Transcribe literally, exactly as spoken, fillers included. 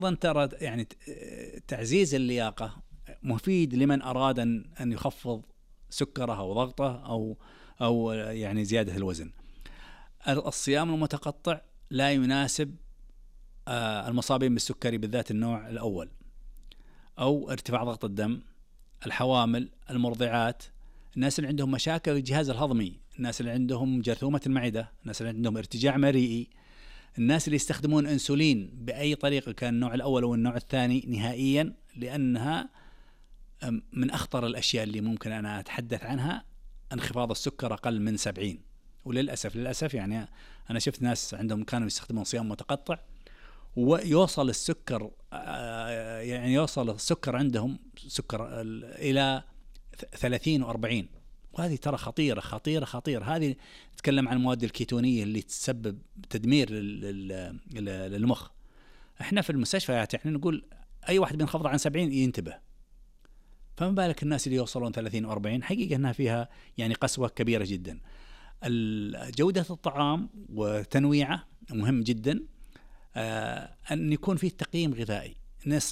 أيضا ترى يعني تعزيز اللياقة مفيد لمن أراد أن يخفض سكره أو ضغطه أو أو يعني زيادة الوزن. الصيام المتقطع لا يناسب المصابين بالسكري بالذات النوع الأول، أو ارتفاع ضغط الدم، الحوامل، المرضعات، الناس اللي عندهم مشاكل الجهاز الهضمي، الناس اللي عندهم جرثومة المعدة، الناس اللي عندهم ارتجاع مريئي، الناس اللي يستخدمون أنسولين بأي طريقة كان النوع الأول أو النوع الثاني نهائيا، لأنها من أخطر الأشياء اللي ممكن أنا أتحدث عنها انخفاض السكر أقل من سبعين. وللأسف للأسف يعني أنا شفت ناس عندهم كانوا يستخدمون صيام متقطع ويوصل السكر يعني يوصل السكر عندهم سكر إلى ثلاثين وأربعين، وهذه ترى خطيرة خطيرة خطيرة. هذه نتكلم عن المواد الكيتونية اللي تسبب تدمير للمخ. احنا في المستشفيات يعني نقول أي واحد بينخفض عن سبعين ينتبه، فما بالك الناس اللي يوصلون ثلاثين وأربعين. حقيقة أنها فيها يعني قسوة كبيرة جدا. جودة الطعام وتنويعه مهم جدا، أن يكون فيه تقييم غذائي.